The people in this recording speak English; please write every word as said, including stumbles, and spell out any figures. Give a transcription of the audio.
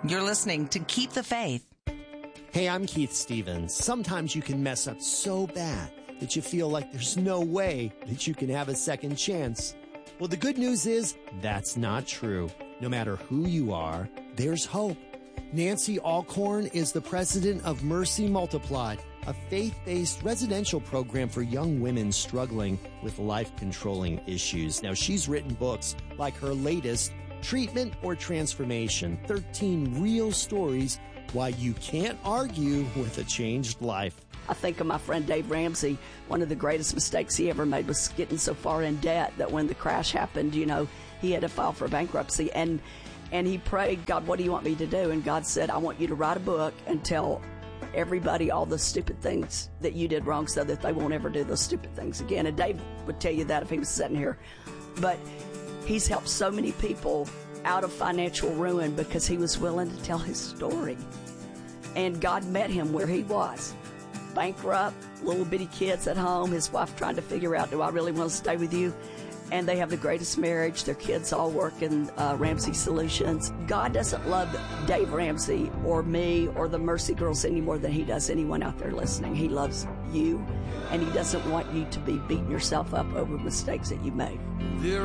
You're listening to Keep the Faith. Hey, I'm Keith Stevens. Sometimes you can mess up so bad that you feel like there's no way that you can have a second chance. Well, the good news is that's not true. No matter who you are, there's hope. Nancy Alcorn is the president of Mercy Multiplied, a faith-based residential program for young women struggling with life-controlling issues. Now, she's written books like her latest, Treatment or Transformation, thirteen Real Stories Why You Can't Argue with a Changed Life. I think of my friend Dave Ramsey. One of the greatest mistakes he ever made was getting so far in debt that when the crash happened, you know, he had to file for bankruptcy. And and he prayed, God, what do you want me to do? And God said, I want you to write a book and tell everybody all the stupid things that you did wrong so that they won't ever do those stupid things again. And Dave would tell you that if he was sitting here. But he's helped so many people out of financial ruin because he was willing to tell his story. And God met him where he was. Bankrupt, little bitty kids at home, his wife trying to figure out, do I really want to stay with you? And they have the greatest marriage. Their kids all work in uh, Ramsey Solutions. God doesn't love Dave Ramsey or me or the Mercy Girls any more than he does anyone out there listening. He loves you, and he doesn't want you to be beating yourself up over mistakes that you made. There